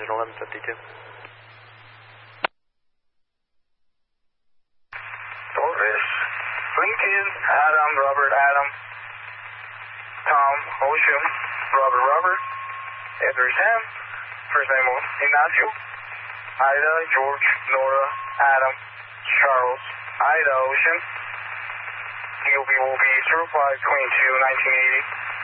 Engine 1152. Goldfish. Lincoln, Adam, Robert, Adam. Tom, Ocean, Robert, Robert. Edward, Sam. First name of Ignacio. Ida, George, Nora, Adam, Charles, Ida, Ocean. DOB will be 0522 1980.